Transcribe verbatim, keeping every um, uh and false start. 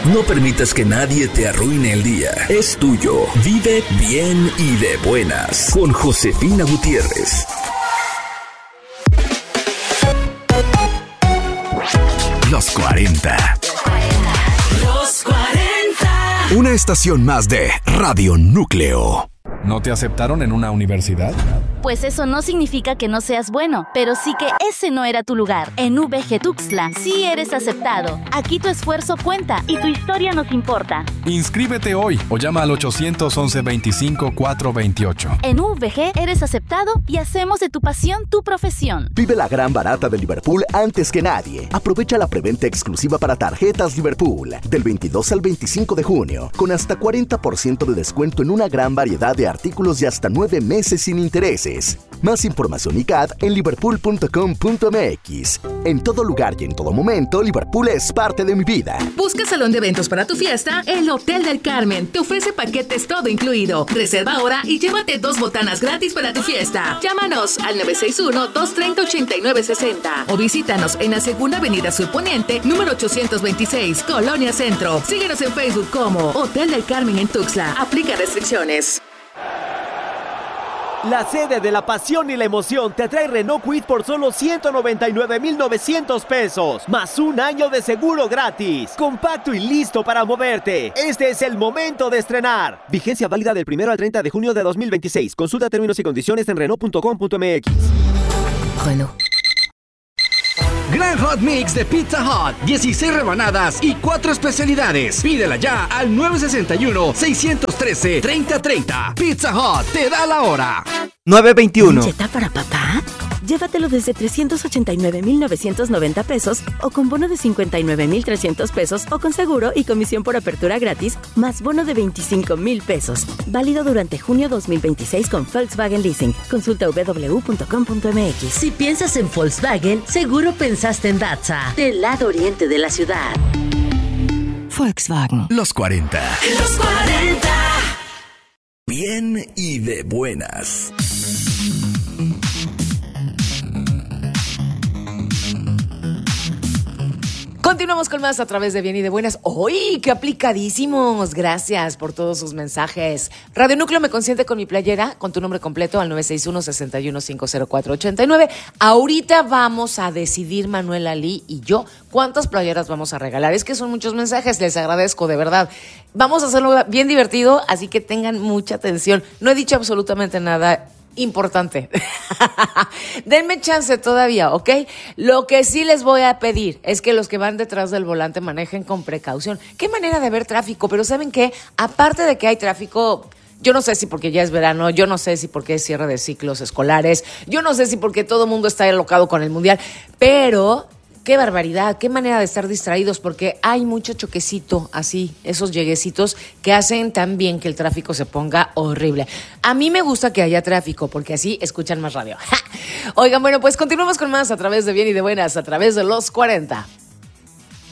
No permitas que nadie te arruine el día. Es tuyo. Vive bien y de buenas. Con Josefina Gutiérrez. Los cuarenta. Los cuarenta. Una estación más de Radio Núcleo. ¿No te aceptaron en una universidad? Pues eso no significa que no seas bueno, pero sí que ese no era tu lugar. En U V G Tuxtla sí eres aceptado. Aquí tu esfuerzo cuenta y tu historia nos importa. Inscríbete hoy o llama al ochocientos once veinticinco cuatrocientos veintiocho. En U V G eres aceptado y hacemos de tu pasión tu profesión. Vive la gran barata de Liverpool antes que nadie. Aprovecha la preventa exclusiva para tarjetas Liverpool del veintidós al veinticinco de junio, con hasta cuarenta por ciento de descuento en una gran variedad de artículos y hasta nueve meses sin intereses. Más información y C A D en liverpool punto com punto m x. En todo lugar y en todo momento, Liverpool es parte de mi vida. Busca salón de eventos para tu fiesta. El Hotel del Carmen te ofrece paquetes todo incluido. Reserva ahora y llévate dos botanas gratis para tu fiesta. Llámanos al nueve seis uno, dos tres cero, ocho nueve seis cero o visítanos en la Segunda Avenida Sur Poniente, número ochocientos veintiséis, Colonia Centro. Síguenos en Facebook como Hotel del Carmen en Tuxtla. Aplica restricciones. La sede de la pasión y la emoción te trae Renault Kwid por solo ciento noventa y nueve mil novecientos pesos, más un año de seguro gratis. Compacto y listo para moverte. Este es el momento de estrenar. Vigencia válida del primero al treinta de junio de dos mil veintiséis. Consulta términos y condiciones en renault punto com punto m x. Renault. Gran Hot Mix de Pizza Hut, dieciséis rebanadas y cuatro especialidades. Pídela ya al nueve seis uno, seis uno tres, tres cero tres cero. Pizza Hut te da la hora. nueve veintiuno. ¿Cheta para papá? Llévatelo desde trescientos ochenta y nueve mil novecientos noventa pesos o con bono de cincuenta y nueve mil trescientos pesos o con seguro y comisión por apertura gratis más bono de veinticinco mil pesos. Válido durante junio dos mil veintiséis con Volkswagen Leasing. Consulta doble u doble u doble u punto com punto m x. Si piensas en Volkswagen, seguro pensaste en Datza, del lado oriente de la ciudad. Volkswagen. Los cuarenta. Los cuarenta. Bien y de buenas. Continuamos con más a través de Bien y de Buenas. ¡Uy, qué aplicadísimos! Gracias por todos sus mensajes. Radio Núcleo me consiente con mi playera, con tu nombre completo al nueve seis uno, seis uno cinco cero cuatro ocho nueve. Ahorita vamos a decidir, Manuel Ali y yo, cuántas playeras vamos a regalar. Es que son muchos mensajes, les agradezco, de verdad. Vamos a hacerlo bien divertido, así que tengan mucha atención. No he dicho absolutamente nada importante. Denme chance todavía, ¿ok? Lo que sí les voy a pedir es que los que van detrás del volante manejen con precaución. Qué manera de ver tráfico, pero ¿saben qué? Aparte de que hay tráfico, yo no sé si porque ya es verano, yo no sé si porque es cierre de ciclos escolares, yo no sé si porque todo el mundo está alocado con el mundial, pero qué barbaridad, qué manera de estar distraídos, porque hay mucho choquecito así, esos lleguecitos que hacen también que el tráfico se ponga horrible. A mí me gusta que haya tráfico, porque así escuchan más radio. ¡Ja! Oigan, bueno, pues continuamos con más a través de Bien y de Buenas, a través de los cuarenta.